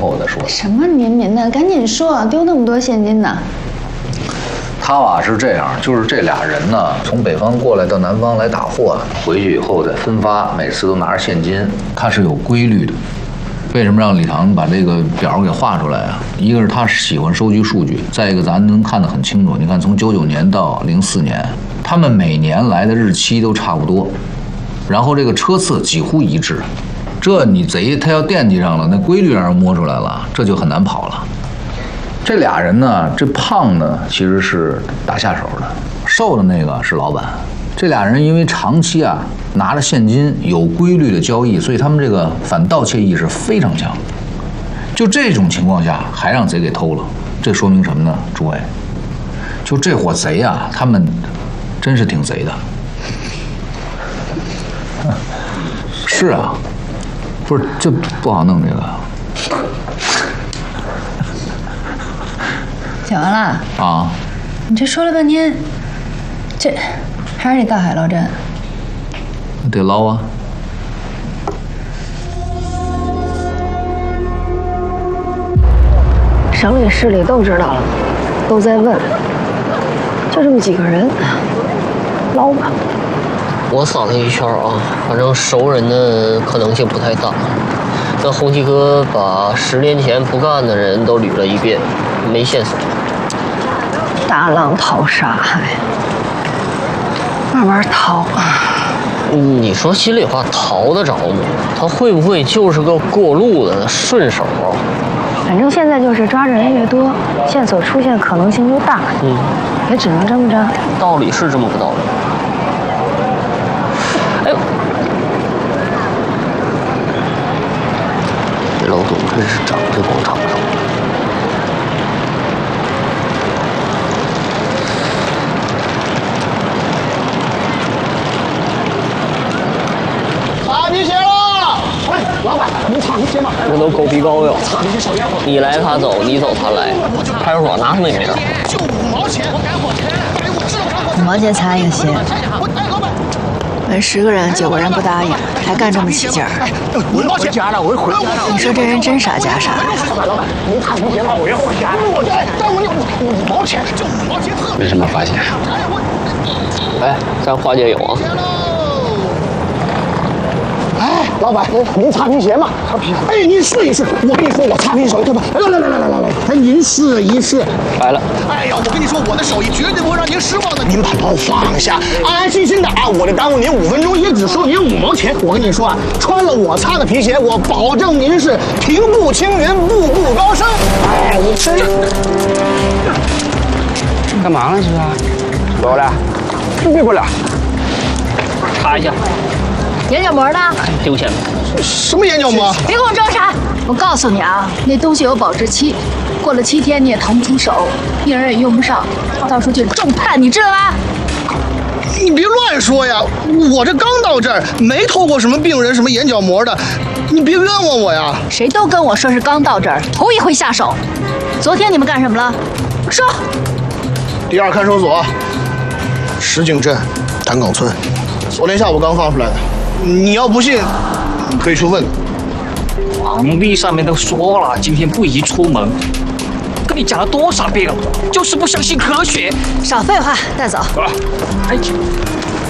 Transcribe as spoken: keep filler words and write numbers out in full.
后再说。 什么您您的，赶紧说，丢那么多现金呢？ 他啊是这样，就是这俩人呢，从北方过来到南方来打货，回去以后再分发，每次都拿着现金，他是有规律的。为什么让李唐把这个表给画出来啊？一个是他喜欢收集数据，再一个咱能看得很清楚。你看，从九九年到零四年，他们每年来的日期都差不多，然后这个车次几乎一致。这你贼他要惦记上了，那规律让人摸出来了，这就很难跑了。这俩人呢，这胖呢其实是打下手的，瘦的那个是老板。这俩人因为长期啊拿着现金，有规律的交易，所以他们这个反盗窃意识非常强。就这种情况下，还让贼给偷了，这说明什么呢？诸位，就这伙贼啊，他们真是挺贼的。是啊，不是这不好弄这个。 讲完了啊？ 你这说了半天，这还是得到海捞针。 得捞啊！ 省里市里都知道了，都在问，就这么几个人，捞吧。 我扫了一圈啊，反正熟人的可能性不太大。那洪七哥把十年前不干的人都捋了一遍，没线索。 大浪淘沙海，慢慢淘。 你说心里话，淘得着吗？他会不会就是个过路的顺手啊？ 反正现在就是抓着人越多，线索出现可能性就大。 嗯， 也只能这么着。 道理是这么个道理。哎呦，这老董真是长在广场上。 擦皮鞋了！喂，老板，你擦皮鞋吗？ 这都狗皮膏药，你来他走，你走他来。派出所拿他那个人。 就五毛钱，我赶火车。哎，我知道赶火车。 五毛钱擦一个鞋。 哎，老板。 问十个人，九个人不答应，还干这么起劲儿。 五毛钱家了，我要回家了。 你说这人真傻假傻？ 老板，老板，您擦皮鞋吗？我要回家了。我带带我五五毛钱，就五毛钱特。 没什么发现。哎，咱花姐有啊。 哎，老板，您擦皮鞋吗？擦皮鞋。哎，您试一试。我跟你说，我擦皮手对吧？来来来来来来来，哎，您试一试。 来了。 哎呀，我跟你说，我的手艺绝对不会让您失望的。您把包放下，安安心心的啊！我这耽误您五分钟，也只收您五毛钱。我跟你说啊，穿了我擦的皮鞋，我保证您是平步青云，步步高升。哎，你吃。 干嘛呢？这是？过来，别过来。 擦一下。 眼角膜呢？ 丢钱了。 什么眼角膜？ 别跟我装傻！我告诉你啊，那东西有保质期，过了七天你也腾不出手，病人也用不上，到时候就重判，你知道吗？ 你别乱说呀！我这刚到这儿，没偷过什么病人什么眼角膜的，你别冤枉我呀！ 谁都跟我说是刚到这儿，头一回下手。昨天你们干什么了？说。 第二看守所，石井镇丹岗村，昨天下午刚放出来的。你要不信，可以去问。 黄历上面都说了，今天不宜出门。跟你讲了多少遍了，就是不相信科学。 少废话，带走。 哎，